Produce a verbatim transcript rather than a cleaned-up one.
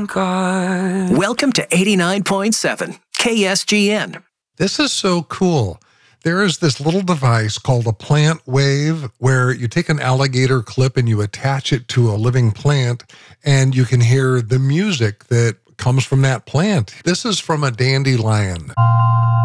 God. Welcome to eighty-nine point seven K S G N. This is so cool. There is this little device called a plant wave where you take an alligator clip and you attach it to a living plant and you can hear the music that comes from that plant. This is from a dandelion.